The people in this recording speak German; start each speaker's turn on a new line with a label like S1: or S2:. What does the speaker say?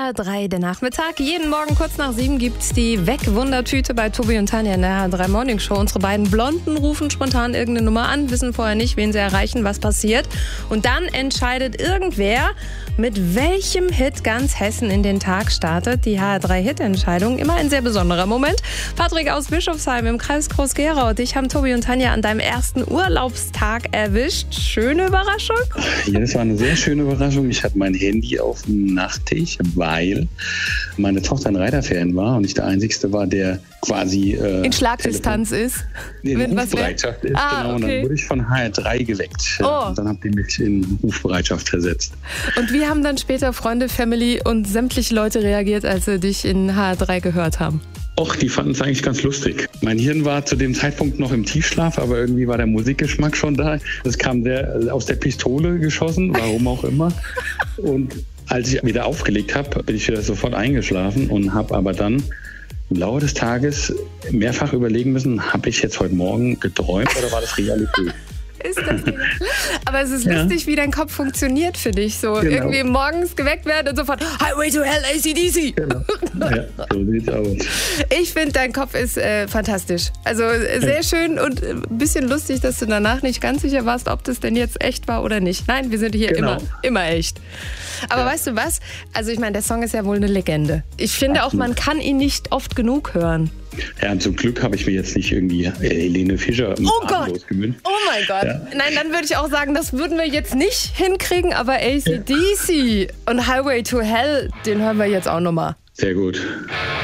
S1: HR3 der Nachmittag. Jeden Morgen kurz nach 7 gibt's die Weg-Wundertüte bei Tobi und Tanja in der HR3 Morning Show. Unsere beiden Blonden rufen spontan irgendeine Nummer an, wissen vorher nicht, wen sie erreichen, was passiert. Und dann entscheidet irgendwer, mit welchem Hit ganz Hessen in den Tag startet. Die HR3-Hit-Entscheidung, immer ein sehr besonderer Moment. Patrick aus Bischofsheim im Kreis Groß-Gerau. Dich haben Tobi und Tanja an deinem ersten Urlaubstag erwischt. Schöne Überraschung?
S2: Ja, das war eine sehr schöne Überraschung. Ich hatte mein Handy auf dem Nachttisch, weil meine Tochter ein Reiterfan war und ich der Einzige war, der quasi
S1: in Schlagdistanz ist.
S2: In Rufbereitschaft ist, genau.
S1: Okay.
S2: Und dann wurde ich von HR3 geweckt.
S1: Oh.
S2: Und dann habt ihr mich in Rufbereitschaft versetzt.
S1: Und wie haben dann später Freunde, Family und sämtliche Leute reagiert, als sie dich in HR3 gehört haben?
S2: Och, die fanden es eigentlich ganz lustig. Mein Hirn war zu dem Zeitpunkt noch im Tiefschlaf, aber irgendwie war der Musikgeschmack schon da. Es kam sehr aus der Pistole geschossen, warum auch immer. Und als ich wieder aufgelegt habe, bin ich wieder sofort eingeschlafen und habe aber dann im Laufe des Tages mehrfach überlegen müssen, habe ich jetzt heute Morgen geträumt oder war das Realität?
S1: Ist das nicht? Aber es ist lustig, wie dein Kopf funktioniert für dich. So irgendwie morgens geweckt werden und sofort Highway to Hell, AC/DC.
S2: Genau. Ja, so sieht's aus.
S1: Ich finde, dein Kopf ist fantastisch. Also sehr schön und ein bisschen lustig, dass du danach nicht ganz sicher warst, ob das denn jetzt echt war oder nicht. Nein, wir sind hier immer echt. Aber weißt du was? Also ich meine, der Song ist ja wohl eine Legende. Ich finde auch, man kann ihn nicht oft genug hören.
S2: Ja, und zum Glück habe ich mir jetzt nicht irgendwie Helene Fischer
S1: gewünscht. Oh mein Gott. Ja. Nein, dann würde ich auch sagen, das würden wir jetzt nicht hinkriegen, aber AC/DC und Highway to Hell, den hören wir jetzt auch nochmal.
S2: Sehr gut.